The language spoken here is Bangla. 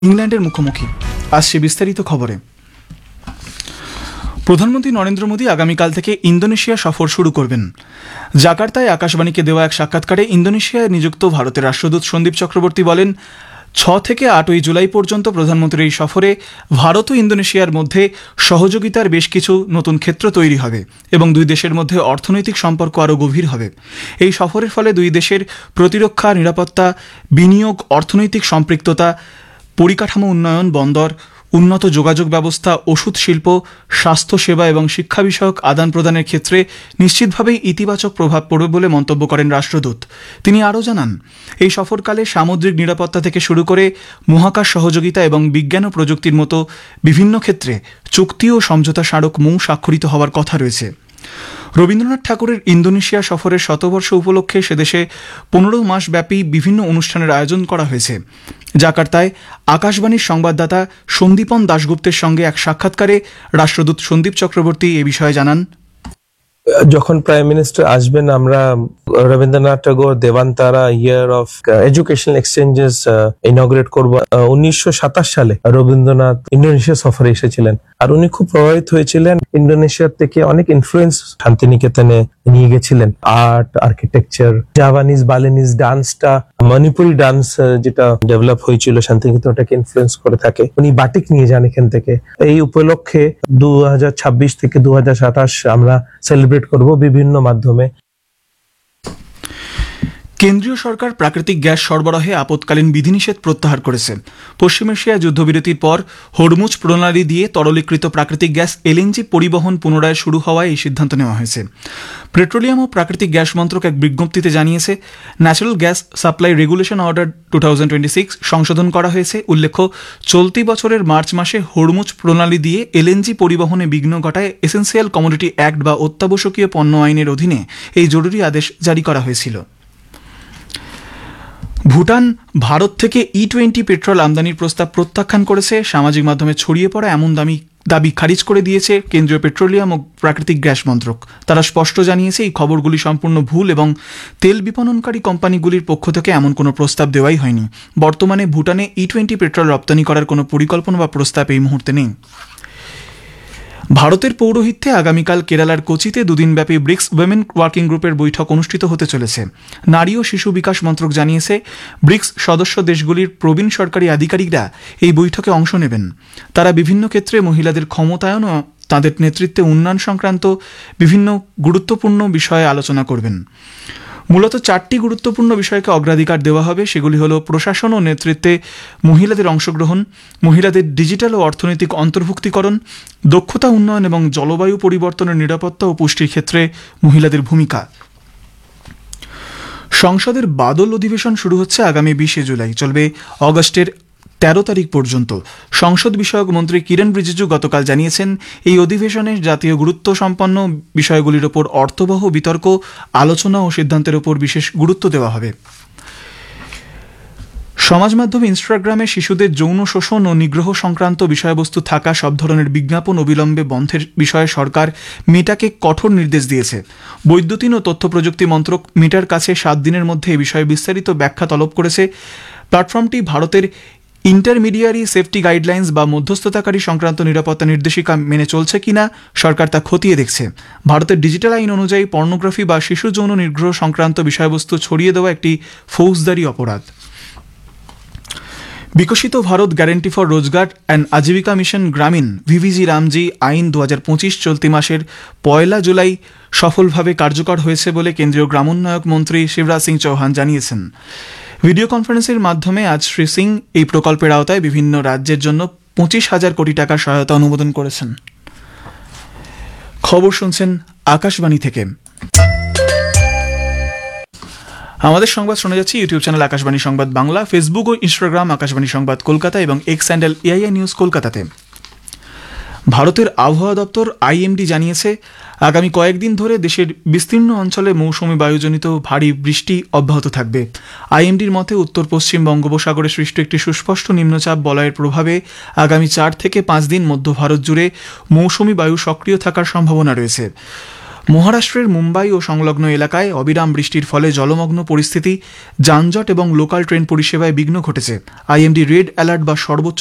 ইংল্যান্ডের মুখোমুখি। আসছে বিস্তারিত খবরে। প্রধানমন্ত্রী নরেন্দ্র মোদী আগামীকাল থেকে ইন্দোনেশিয়া সফর শুরু করবেন। জাকার্তায় আকাশবাণীকে দেওয়া এক সাক্ষাৎকারে ইন্দোনেশিয়ায় নিযুক্ত ভারতের রাষ্ট্রদূত সন্দীপ চক্রবর্তী বলেন, 6 থেকে 8 জুলাই পর্যন্ত প্রধানমন্ত্রীর এই সফরে ভারত ও ইন্দোনেশিয়ার মধ্যে সহযোগিতার বেশ কিছু নতুন ক্ষেত্র তৈরি হবে এবং দুই দেশের মধ্যে অর্থনৈতিক সম্পর্ক আরও গভীর হবে। এই সফরের ফলে দুই দেশের প্রতিরক্ষা, নিরাপত্তা, বিনিয়োগ, অর্থনৈতিক সম্পৃক্ততা, পরিকাঠামো উন্নয়ন, বন্দর, উন্নত যোগাযোগ ব্যবস্থা, ওষুধ শিল্প, স্বাস্থ্যসেবা এবং শিক্ষা বিষয়ক আদান প্রদানের ক্ষেত্রে নিশ্চিতভাবেই ইতিবাচক প্রভাব পড়বে বলে মন্তব্য করেন রাষ্ট্রদূত। তিনি আরও জানান, এই সফরকালে সামুদ্রিক নিরাপত্তা থেকে শুরু করে মহাকাশ সহযোগিতা এবং বিজ্ঞান ও প্রযুক্তির মতো বিভিন্ন ক্ষেত্রে চুক্তি ও সমঝোতা স্মারক স্বাক্ষরিত হওয়ার কথা রয়েছে। রবীন্দ্রনাথ ঠাকুরের ইন্দোনেশিয়া সফরের শতবর্ষ উপলক্ষে সেদেশে 15 মাস ব্যাপী বিভিন্ন অনুষ্ঠানের আয়োজন করা হয়েছে। জাকার্তায় আকাশবাণীর সংবাদদাতা সন্দীপন দাশগুপ্তের সঙ্গে এক সাক্ষাৎকারে রাষ্ট্রদূত সন্দীপ চক্রবর্তী এ বিষয়ে জানান, যখন প্রাইম মিনিস্টার আসবেন আমরা রবীন্দ্রনাথ ঠাকুর দেবান্তারা ইয়ার অফ এডুকেশনাল এক্সচেঞ্জেস ইনগ্রেট করব। 1927 সালে রবীন্দ্রনাথ ইন্দোনেশিয়া সফরে এসেছিলেন আর উনি খুব প্রভাবিত হয়েছিলেন। ইন্দোনেশিয়ার থেকে অনেক ইনফ্লুয়েন্স শান্তিনিকেতনে নিয়ে গেছিলেন। Art, architecture, Japanese, Balinese ডান্সটা, Manipuri dance যেটা ডেভেলপ হয়েছিল শান্তিনিকেতন, ওটাকে ইনফ্লুয়েন্স করে থাকে। উনি বাটিক নিয়ে যান এখান থেকে। এই উপলক্ষে 2026 থেকে 2027 আমরা সেলিব্রেট করব বিভিন্ন মাধ্যমে। কেন্দ্রীয় সরকার প্রাকৃতিক গ্যাস সরবরাহে আপৎকালীন বিধিনিষেধ প্রত্যাহার করেছে। পশ্চিম এশিয়ায় যুদ্ধবিরতির পর হরমুজ প্রণালী দিয়ে তরলীকৃত প্রাকৃতিক গ্যাস এলএনজি পরিবহন পুনরায় শুরু হওয়ায় এই সিদ্ধান্ত নেওয়া হয়েছে। পেট্রোলিয়াম ও প্রাকৃতিক গ্যাস মন্ত্রক এক বিজ্ঞপ্তিতে জানিয়েছে, natural gas supply regulation order 2026 সংশোধন করা হয়েছে। উল্লেখ্য, চলতি বছরের মার্চ মাসে হরমুজ প্রণালী দিয়ে এলএনজি পরিবহনে বিঘ্ন ঘটায় এসেন্সিয়াল কমোডিটি অ্যাক্ট বা অত্যাবশ্যকীয় পণ্য আইনের অধীনে এই জরুরি আদেশ জারি করা হয়েছিল। ভুটান ভারত থেকে E20 পেট্রোল আমদানির প্রস্তাব প্রত্যাখ্যান করেছে। সামাজিক মাধ্যমে ছড়িয়ে পড়া এমন দাবি খারিজ করে দিয়েছে কেন্দ্রীয় পেট্রোলিয়াম ও প্রাকৃতিক গ্যাস মন্ত্রক। তারা স্পষ্ট জানিয়েছে, এই খবরগুলি সম্পূর্ণ ভুল এবং তেল বিপণনকারী কোম্পানিগুলির পক্ষ থেকে এমন কোনো প্রস্তাব দেওয়াই হয়নি। বর্তমানে ভুটানে E20 পেট্রোল রপ্তানি করার কোনো পরিকল্পনা বা প্রস্তাব এই মুহূর্তে নেই। ভারতের পৌরোহিত্যে আগামীকাল কেরালার কোচিতে দুদিনব্যাপী ব্রিক্স উইমেন ওয়ার্কিং গ্রুপের বৈঠক অনুষ্ঠিত হতে চলেছে। নারী ও শিশু বিকাশ মন্ত্রক জানিয়েছে, ব্রিক্স সদস্য দেশগুলির প্রবীণ সরকারি আধিকারিকরা এই বৈঠকে অংশ নেবেন। তারা বিভিন্ন ক্ষেত্রে মহিলাদের ক্ষমতায়ন ও তাদের নেতৃত্বে উন্নয়ন সংক্রান্ত বিভিন্ন গুরুত্বপূর্ণ বিষয়ে আলোচনা করবেন। মূলত 4টি গুরুত্বপূর্ণ বিষয়কে অগ্রাধিকার দেওয়া হবে। সেগুলি হল প্রশাসন ও নেতৃত্বে মহিলাদের অংশগ্রহণ, মহিলাদের ডিজিটাল ও অর্থনৈতিক অন্তর্ভুক্তিকরণ, দক্ষতা উন্নয়ন এবং জলবায়ু পরিবর্তনের নিরাপত্তা ও পুষ্টির ক্ষেত্রে মহিলাদের ভূমিকা। সংসদের বাদল অধিবেশন শুরু হচ্ছে আগামী 20 জুলাই, চলবে অগস্টের 13 তারিখ পর্যন্ত। সংসদ বিষয়ক মন্ত্রী কিরণ রিজিজু গতকাল জানিয়েছেন, এই অধিবেশনে জাতীয় গুরুত্ব সম্পন্ন বিষয়গুলির ওপর অর্থবহ বিতর্ক, আলোচনা ও সিদ্ধান্তের ওপর বিশেষ গুরুত্ব দেওয়া হবে। সমাজ মাধ্যম ইনস্টাগ্রামে শিশুদের যৌন শোষণ ও নিগ্রহ সংক্রান্ত বিষয়বস্তু থাকা সব ধরনের বিজ্ঞাপন অবিলম্বে বন্ধের বিষয়ে সরকার মেটাকে কঠোর নির্দেশ দিয়েছে। বৈদ্যুতিন ও তথ্য প্রযুক্তি মন্ত্রক মেটার কাছে 7 দিনের মধ্যে এ বিষয়ে বিস্তারিত ব্যাখ্যা তলব করেছে। প্ল্যাটফর্মটি ভারতের ইন্টারমিডিয়ারি সেফটি গাইডলাইন্স বা মধ্যস্থতাকারী সংক্রান্ত নিরাপত্তা নির্দেশিকা মেনে চলছে কিনা সরকার তা খতিয়ে দেখছে। ভারতের ডিজিটাল আইন অনুযায়ী পর্নোগ্রাফি বা শিশু যৌন নিগ্রহ সংক্রান্ত বিষয়বস্তু ছড়িয়ে দেওয়া একটি ফৌজদারি অপরাধ। বিকশিত ভারত গ্যারেন্টি ফর রোজগার অ্যান্ড আজীবিকা মিশন গ্রামীণ ভিভিজি রামজি আইন 2025 চলতি মাসের 1 জুলাই সফলভাবে কার্যকর হয়েছে বলে কেন্দ্রীয় গ্রামোন্নয়ন মন্ত্রী শিবরাজ সিং চৌহান জানিয়েছেন। ভিডিও কনফারেন্সের মাধ্যমে আজ শ্রী সিং এই প্রকল্পের আওতায় বিভিন্ন রাজ্যের জন্য 25,000 কোটি টাকার সহায়তা অনুমোদন করেছেন। খবর শুনছেন আকাশবাণী থেকে। আমাদের সংবাদ শোনা যাচ্ছে ইউটিউব চ্যানেল আকাশবাণী সংবাদ বাংলা, ফেসবুক ও ইনস্টাগ্রাম আকাশবাণী সংবাদ কলকাতা এবং এক্স হ্যান্ডেল এআইআই নিউজ কলকাতাতে। ভারতের আবহাওয়া দপ্তর আইএমডি জানিয়েছে, আগামী কয়েকদিন ধরে দেশের বিস্তীর্ণ অঞ্চলে মৌসুমী বায়ুজনিত ভারী বৃষ্টি অব্যাহত থাকবে। আইএমডির মতে উত্তর পশ্চিম বঙ্গোপসাগরে সৃষ্ট একটি সুস্পষ্ট নিম্নচাপ বলয়ের প্রভাবে আগামী 4 থেকে 5 দিন মধ্য ভারত জুড়ে মৌসুমী বায়ু সক্রিয় থাকার সম্ভাবনা রয়েছে। মহারাষ্ট্রের মুম্বাই ও সংলগ্ন এলাকায় অবিরাম বৃষ্টির ফলে জলমগ্ন পরিস্থিতি, যানজট এবং লোকাল ট্রেন পরিষেবায় বিঘ্ন ঘটেছে। আইএমডি রেড অ্যালার্ট বা সর্বোচ্চ